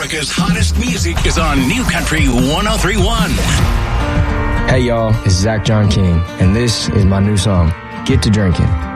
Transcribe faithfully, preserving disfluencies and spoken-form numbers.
America's hottest music is on New Country one oh three point one. Hey y'all, it's Zach John King, and this is my new song, Get to Drinking.